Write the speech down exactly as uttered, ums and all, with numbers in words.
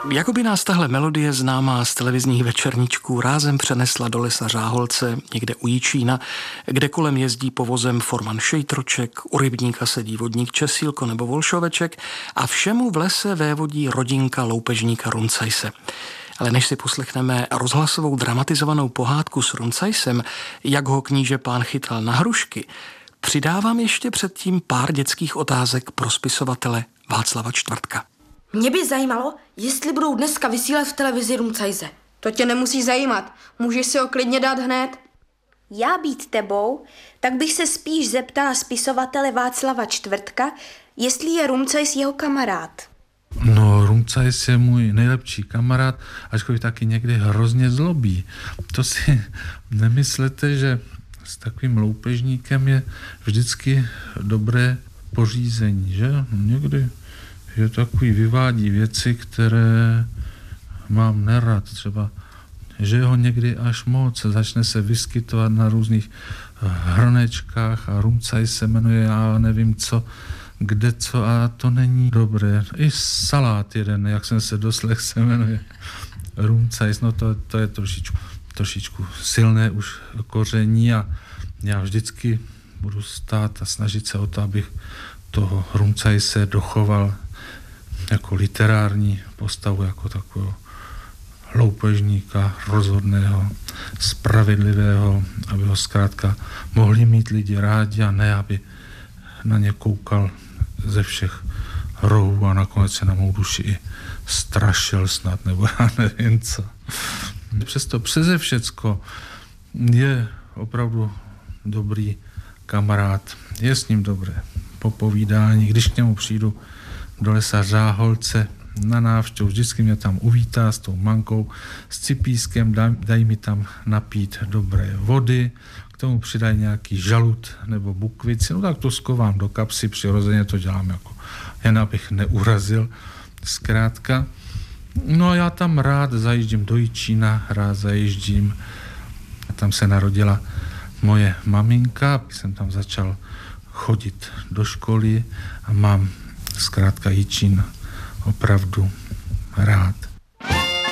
Jakoby nás tahle melodie známá z televizních večerníčků rázem přenesla do lesa Řáholce, někde u Jičína, kde kolem jezdí povozem forman Šejtroček, u rybníka sedí vodník Česílko nebo Volšoveček a všemu v lese vévodí rodinka loupežníka Runcajse. Ale než si poslechneme rozhlasovou dramatizovanou pohádku s Runcajsem, jak ho kníže pán chytal na hrušky, přidávám ještě předtím pár dětských otázek pro spisovatele Václava Čtvrtka. Mě by zajímalo, jestli budou dneska vysílat v televizi Runcajse. To tě nemusí zajímat. Můžeš si ho klidně dát hned. Já být tebou, tak bych se spíš zeptala spisovatele Václava Čtvrtka, jestli je Runcajs jeho kamarád. No, Runcajs je můj nejlepší kamarád, ačkoliv taky někdy hrozně zlobí. To si nemyslete, že s takovým loupežníkem je vždycky dobré pořízení, že? Někdy je takový vyvádí věci, které mám nerad. Třeba, že ho někdy až moc začne se vyskytovat na různých hrnečkách a Runcajs se jmenuje, já nevím co, kde co a to není dobré. I salát jeden, jak jsem se doslechl, se jmenuje Runcajs, no to, to je trošičku, trošičku silné už koření a já vždycky budu stát a snažit se o to, abych toho Runcajse dochoval jako literární postavu, jako takového loupežníka, rozhodného, spravedlivého, aby ho zkrátka mohli mít lidi rádi a ne, aby na ně koukal ze všech rohů a nakonec se na mou duši i strašil snad, nebo já nevím co. Přesto přeze všecko je opravdu dobrý kamarád, je s ním dobré popovídání, když k němu přijdu do lesa Řáholce na návštěvu, vždycky mě tam uvítá s tou mankou, s cipískem, daj, daj mi tam napít dobré vody, k tomu přidají nějaký žalut nebo bukvici, no tak to skovám do kapsy, přirozeně to dělám jako, jen abych neurazil, zkrátka. No a já tam rád zajíždím do Jičína, rád zajíždím, tam se narodila moje maminka, jsem tam začal chodit do školy a mám zkrátka Jičín opravdu rád.